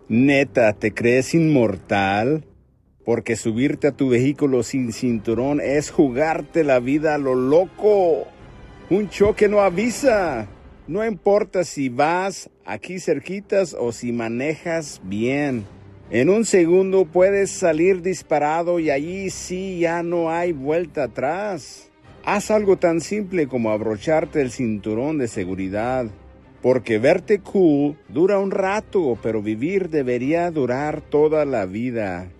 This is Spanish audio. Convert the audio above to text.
Neta, ¿te crees inmortal? Porque subirte a tu vehículo sin cinturón es jugarte la vida a lo loco. Un choque no avisa. No importa si vas aquí cerquitas o si manejas bien. En un segundo puedes salir disparado y allí sí ya no hay vuelta atrás. Haz algo tan simple como abrocharte el cinturón de seguridad. Porque verte cool dura un rato, pero vivir debería durar toda la vida.